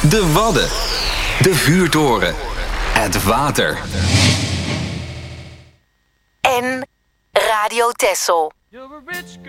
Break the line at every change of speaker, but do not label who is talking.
De Wadden. De vuurtoren. Het water.
En Radio Texel.
You're a rich girl.